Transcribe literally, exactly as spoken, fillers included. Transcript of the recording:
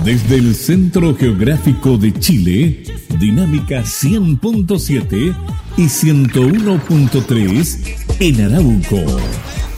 Desde el Centro Geográfico de Chile, Dinámica cien punto siete y ciento uno punto tres en Arauco.